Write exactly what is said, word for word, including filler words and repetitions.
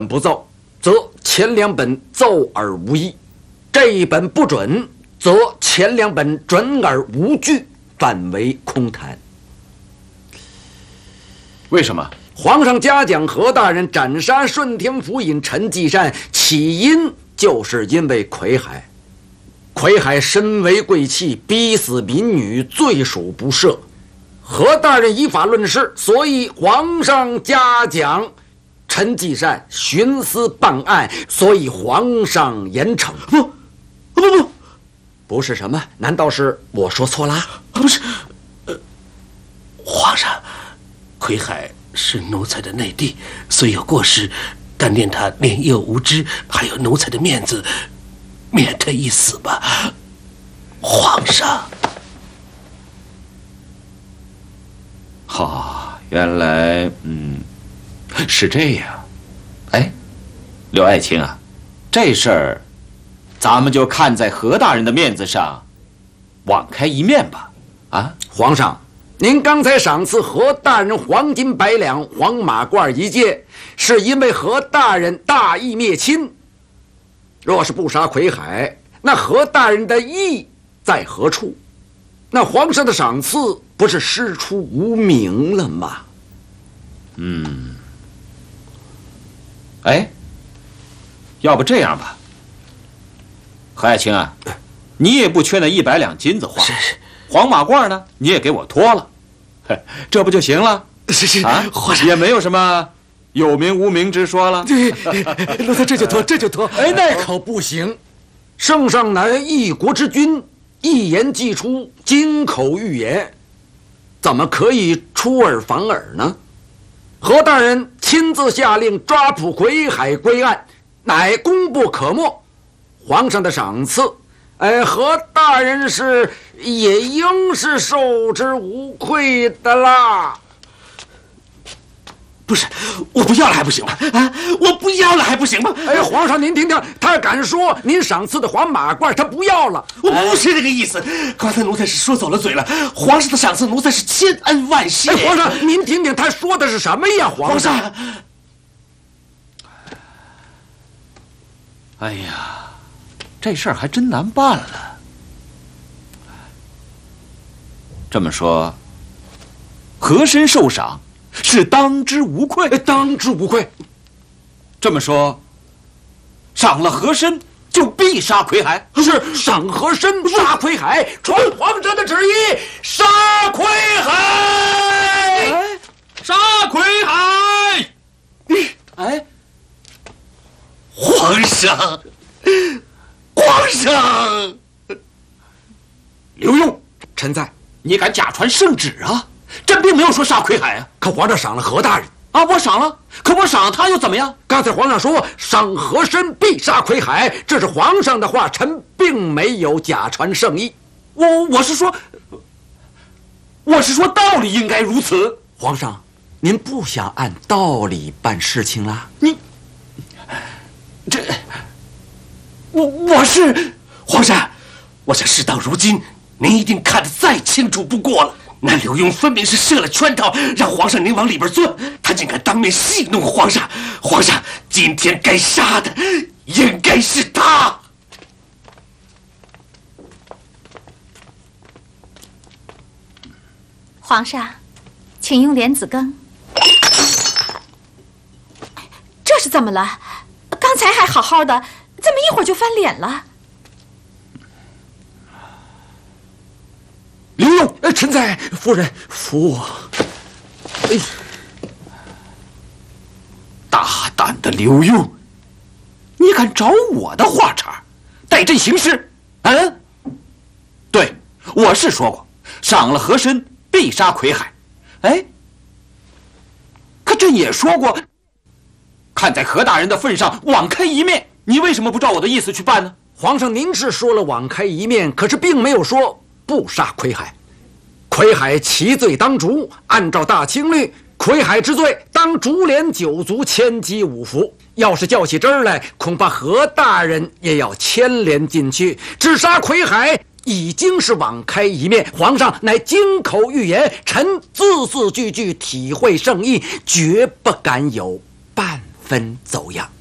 不奏，则前两本奏而无益；这一本不准，则前两本准而无据，反为空谈。 为什么？ 皇上嘉奖何大人斩杀顺天府尹陈继善，起因就是因为癸海。癸海身为贵戚，逼死民女，罪属不赦。何大人依法论事，所以皇上嘉奖陈继善徇私办案，所以皇上严惩。 不，不不， 不是什么？难道是我说错了？ 不是，呃，皇上，癸海是奴才的内弟，虽有过失，但念他年幼无知，还有奴才的面子，免他一死吧。皇上。 好，原来嗯是这样。哎，刘爱卿啊，这事儿咱们就看在何大人的面子上，网开一面吧。啊， 皇上，您刚才赏赐何大人黄金百两、黄马褂一件，是因为何大人大义灭亲。若是不杀癸海，那何大人的义在何处？那皇上的赏赐不是师出无名了吗？ 嗯，哎，要不这样吧，何爱卿啊，你也不缺那一百两金子花， 是是， 黄马褂呢，你也给我脱了，这不就行了？ 是是啊， 皇上也没有什么有名无名之说了。 对，奴才这就脱，这就脱。 哎，那可不行！圣上乃一国之君，一言既出，金口玉言，怎么可以出尔反尔呢？何大人亲自下令抓捕癸海归案，乃功不可没。皇上的赏赐，哎，何大人是也应是受之无愧的啦。 不是，我不要了还不行吗？啊，我不要了还不行吗？ 哎，皇上您听听，他敢说您赏赐的黄马褂他不要了。 我不是这个意思，刚才奴才是说走了嘴了。皇上的赏赐，奴才是千恩万谢。 哎，皇上您听听他说的是什么呀？皇上， 皇上， 哎呀，这事儿还真难办了。这么说，和珅受赏是当之无愧， 当之无愧。 这么说，赏了和珅就必杀癸海？ 是赏和珅杀癸海，传皇上的旨意，杀癸海， 哎，杀癸海！哎， 皇上，皇上， 刘墉， 臣在。 你敢假传圣旨啊？朕并没有说杀癸海啊。 可皇上赏了何大人啊，我赏了，可我赏了他又怎么样？ 刚才皇上说赏和珅必杀癸海，这是皇上的话，臣并没有假传圣意。 我我是说，我是说道理应该如此。 皇上，您不想按道理办事情啦？ 你这，我我是皇上，我想事到如今，您一定看得再清楚不过了。那刘墉分明是设了圈套，让皇上您往里边钻，他竟敢当面戏弄皇上。皇上，今天该杀的应该是他。 皇上，请用莲子羹。这是怎么了？刚才还好好的，怎么一会儿就翻脸了？ 刘墉，呃，臣在。夫人，扶我。哎， 大胆的刘墉，你敢找我的话茬，代朕行事？嗯，对，我是说过，赏了和珅必杀癸海。哎，可朕也说过，看在何大人的份上，网开一面。你为什么不照我的意思去办呢？ 皇上，您是说了网开一面，可是并没有说不杀癸海。癸海其罪当诛，按照大清律，癸海之罪当株连九族，千击五服。要是较起真儿来，恐怕何大人也要牵连进去。只杀癸海已经是网开一面，皇上乃金口玉言，臣字字句句体会圣意，绝不敢有半纷走样。